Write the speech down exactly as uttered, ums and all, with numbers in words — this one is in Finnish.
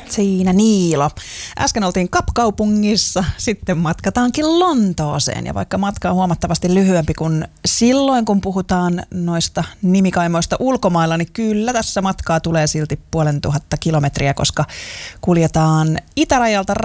Siinä Niilo. Äsken oltiin Kapkaupungissa, sitten matkataankin Lontooseen. Ja vaikka matka on huomattavasti lyhyempi kuin silloin, kun puhutaan noista nimikaimoista ulkomailla, niin kyllä tässä matkaa tulee silti puolen tuhatta kilometriä, koska kuljetaan itärajalta